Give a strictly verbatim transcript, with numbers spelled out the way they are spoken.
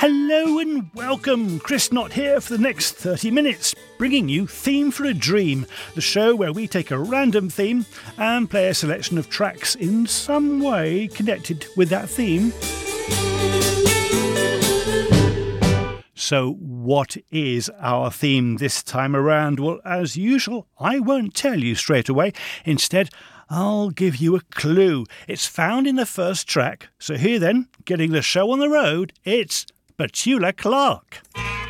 Hello and welcome. Chris Knott here for the next thirty minutes, bringing you Theme for a Dream, the show where we take a random theme and play a selection of tracks in some way connected with that theme. So what is our theme this time around? Well, as usual, I won't tell you straight away. Instead, I'll give you a clue. It's found in the first track. So here then, getting the show on the road, it's Petula Clark.